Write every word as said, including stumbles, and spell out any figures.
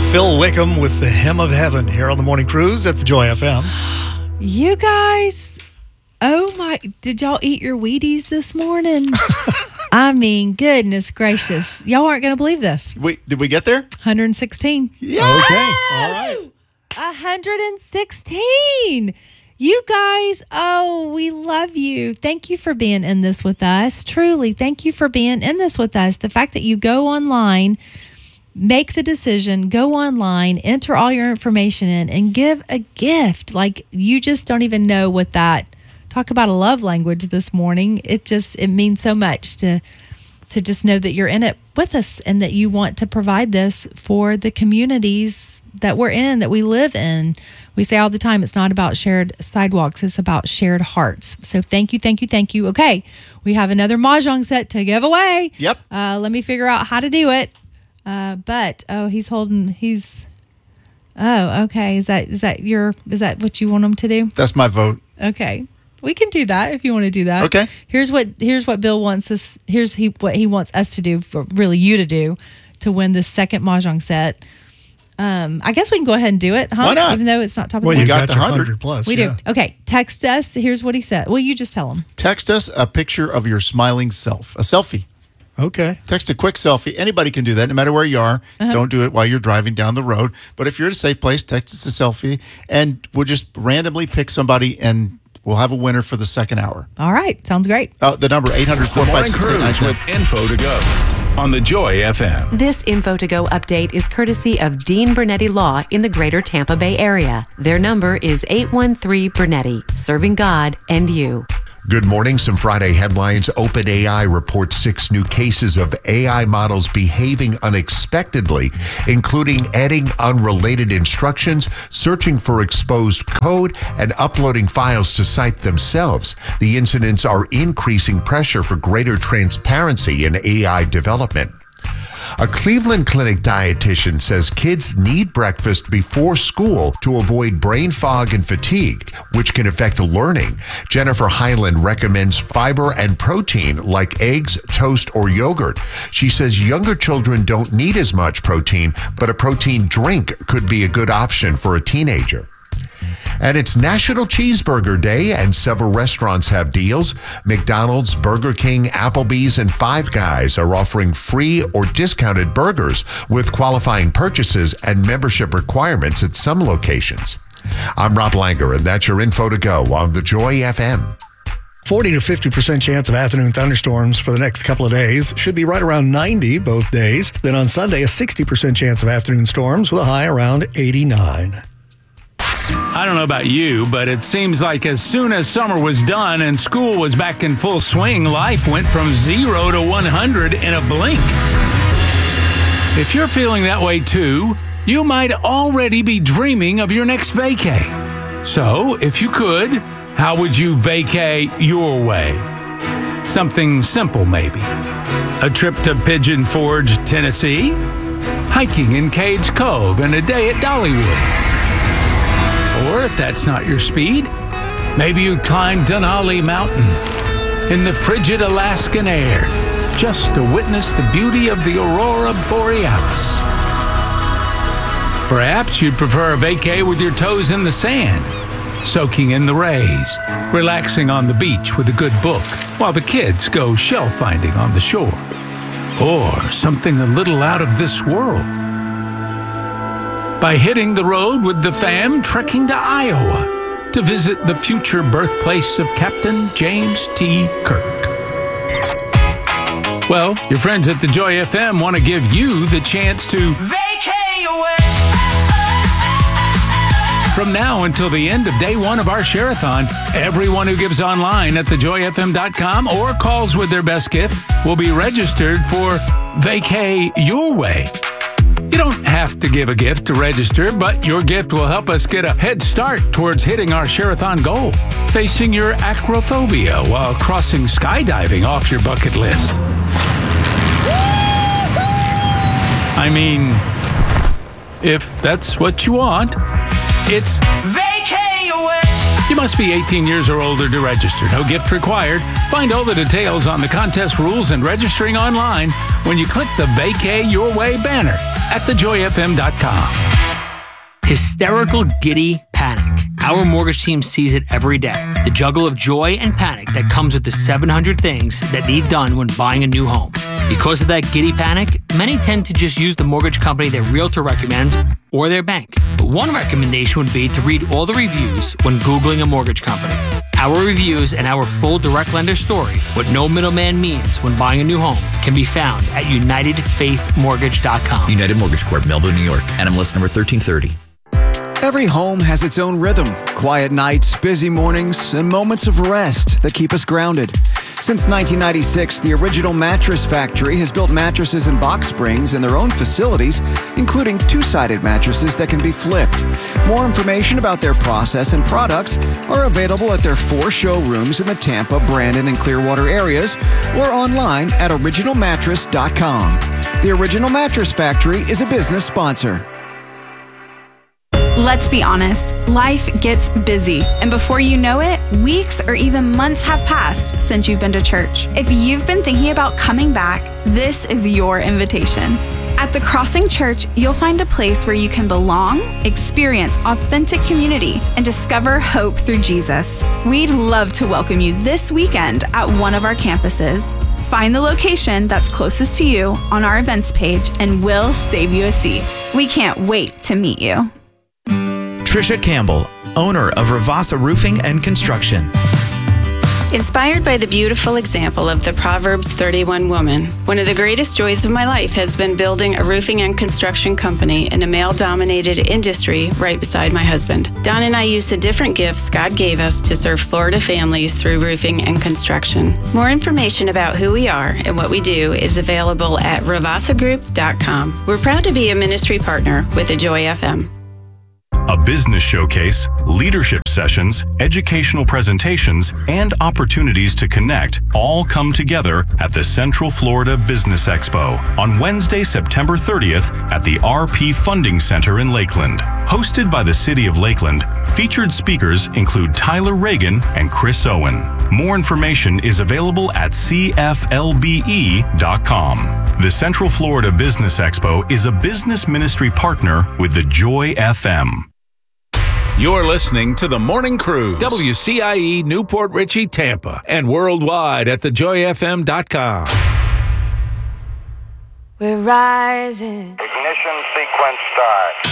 Phil Wickham with the Hymn of Heaven here on the Morning Cruise at the Joy F M. You guys, oh my, did y'all eat your Wheaties this morning? I mean, goodness gracious. Y'all aren't going to believe this. Wait, did we get there? one hundred sixteen. Yes! Okay. All right. one hundred sixteen. You guys, oh, we love you. Thank you for being in this with us. Truly, thank you for being in this with us. The fact that you go online, make the decision, go online, enter all your information in, and give a gift. Like, you just don't even know what that, talk about a love language this morning. It just, it means so much to to just know that you're in it with us and that you want to provide this for the communities that we're in, that we live in. We say all the time, it's not about shared sidewalks, it's about shared hearts. So thank you, thank you, thank you. Okay, we have another Mahjong set to give away. Yep. Uh, let me figure out how to do it. Uh, but, oh, he's holding, he's, oh, okay. Is that, is that your, is that what you want him to do? That's my vote. Okay. We can do that if you want to do that. Okay. Here's what, here's what Bill wants us, here's he, what he wants us to do, for really you to do, to win this second Mahjong set. Um, I guess we can go ahead and do it, huh? Why not? Even though it's not top of Well, the you morning. got got, the the one hundred. one hundred plus. We yeah. do. Okay. Text us. Here's what he said. Well, you just tell him. Text us a picture of your smiling self, a selfie. Okay. Text a quick selfie. Anybody can do that, no matter where you are. Uh-huh. Don't do it while you're driving down the road. But if you're at a safe place, text us a selfie, and we'll just randomly pick somebody, and we'll have a winner for the second hour. All right. Sounds great. Uh, the number eight hundred, four five Morning six, eight nine Cruise nine. with info to go on the Joy F M. This Info to Go update is courtesy of Dean Bernetti Law in the greater Tampa Bay area. Their number is eight one three Bernetti, serving God and you. Good morning. Some Friday headlines. OpenAI reports six new cases of A I models behaving unexpectedly, including adding unrelated instructions, searching for exposed code, and uploading files to cite themselves. The incidents are increasing pressure for greater transparency in A I development. A Cleveland Clinic dietitian says kids need breakfast before school to avoid brain fog and fatigue, which can affect learning. Jennifer Hyland recommends fiber and protein like eggs, toast, or yogurt. She says younger children don't need as much protein, but a protein drink could be a good option for a teenager. And it's National Cheeseburger Day, and several restaurants have deals. McDonald's, Burger King, Applebee's, and Five Guys are offering free or discounted burgers with qualifying purchases and membership requirements at some locations. I'm Rob Langer, and that's your info to go on the Joy F M. forty to fifty percent chance of afternoon thunderstorms for the next couple of days. Should be right around ninety both days. Then on Sunday, a sixty percent chance of afternoon storms with a high around eighty-nine. I don't know about you, but it seems like as soon as summer was done and school was back in full swing, life went from zero to one hundred in a blink. If you're feeling that way too, you might already be dreaming of your next vacay. So, if you could, how would you vacay your way? Something simple, maybe. A trip to Pigeon Forge, Tennessee? Hiking in Cades Cove and a day at Dollywood? Or if that's not your speed, maybe you'd climb Denali Mountain in the frigid Alaskan air just to witness the beauty of the Aurora Borealis. Perhaps you'd prefer a vacay with your toes in the sand, soaking in the rays, relaxing on the beach with a good book while the kids go shell finding on the shore. Or something a little out of this world, by hitting the road with the fam, trekking to Iowa to visit the future birthplace of Captain James T. Kirk. Well, your friends at the Joy F M want to give you the chance to vacay away. From now until the end of day one of our Share-a-thon, everyone who gives online at the joy f m dot com or calls with their best gift will be registered for Vacay Your Way. You don't have to give a gift to register, but your gift will help us get a head start towards hitting our Share-a-thon goal, facing your acrophobia while crossing skydiving off your bucket list. I mean, if that's what you want, it's Vacay Away. You must be eighteen years or older to register. No gift required. Find all the details on the contest rules and registering online when you click the Vacay Your Way banner at the joy f m dot com. Hysterical, giddy, panic. Our mortgage team sees it every day. The juggle of joy and panic that comes with the seven hundred things that need done when buying a new home. Because of that giddy panic, many tend to just use the mortgage company their realtor recommends or their bank. But one recommendation would be to read all the reviews when Googling a mortgage company. Our reviews and our full direct lender story, what no middleman means when buying a new home, can be found at united faith mortgage dot com. United Mortgage Corp, Melville, New York. N M L S number thirteen thirty. Every home has its own rhythm. Quiet nights, busy mornings, and moments of rest that keep us grounded. Since nineteen ninety-six, the Original Mattress Factory has built mattresses and box springs in their own facilities, including two-sided mattresses that can be flipped. More information about their process and products are available at their four showrooms in the Tampa, Brandon, and Clearwater areas, or online at original mattress dot com. The Original Mattress Factory is a business sponsor. Let's be honest, life gets busy, and before you know it, weeks or even months have passed since you've been to church. If you've been thinking about coming back, this is your invitation. At the Crossing Church, you'll find a place where you can belong, experience authentic community, and discover hope through Jesus. We'd love to welcome you this weekend at one of our campuses. Find the location that's closest to you on our events page, and we'll save you a seat. We can't wait to meet you. Trisha Campbell, owner of Ravasa Roofing and Construction. Inspired by the beautiful example of the Proverbs thirty-one woman, one of the greatest joys of my life has been building a roofing and construction company in a male-dominated industry right beside my husband. Don and I use the different gifts God gave us to serve Florida families through roofing and construction. More information about who we are and what we do is available at ravasa group dot com. We're proud to be a ministry partner with the Joy F M. A business showcase, leadership sessions, educational presentations, and opportunities to connect all come together at the Central Florida Business Expo on Wednesday, September thirtieth at the R P Funding Center in Lakeland. Hosted by the City of Lakeland, featured speakers include Tyler Reagan and Chris Owen. More information is available at c f l b e dot com. The Central Florida Business Expo is a business ministry partner with the Joy F M. You're listening to The Morning Cruise, W C I E Newport Richey, Tampa, and worldwide at the joy f m dot com. We're rising. Ignition sequence start.